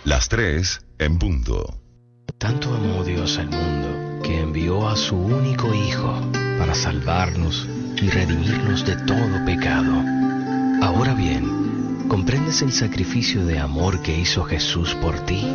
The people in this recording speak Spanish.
Las 3 en punto. Tanto amó Dios al mundo que envió a su único Hijo para salvarnos y redimirnos de todo pecado. Ahora bien, ¿comprendes el sacrificio de amor que hizo Jesús por ti?